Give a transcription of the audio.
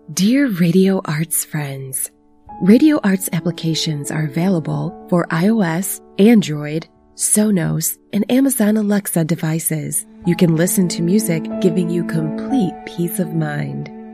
Dear Radio Arts friends, Radio Arts applications are available for iOS, Android, Sonos, and Amazon Alexa devices. You can listen to music giving you complete peace of mind.